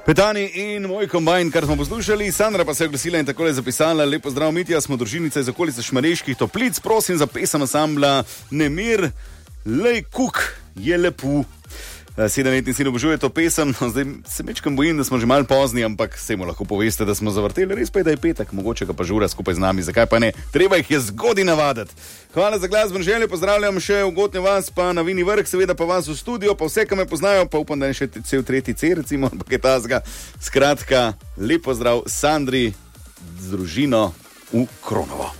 Petani in moj kombajn, kar smo poslušali, Sandra pa se je oglasila in takole zapisala: lepo zdrav, Mitja, smo družinice iz okolice Šmareških Toplic, prosim za pesem ansambla Nemir, Lej kuk je lepo. 7-letni sin obožuje to pesem, no, zdaj se mečkam bojim, da smo že malo pozni, ampak se mu lahko poveste, da smo zavrteli, res pa je, da je petek, mogoče ga pa žura skupaj z nami, zakaj pa ne, treba jih je zgodi navaditi. Hvala za glasbeno željo, pozdravljam še Ugotnjo vas, pa na Vini vrh, seveda pa vas v studio, pa vse, ki me poznajo, pa upam, da je še cel tretji C, recimo, ampak je tazga. Skratka, lep pozdrav Sandri z družino v Kronovo.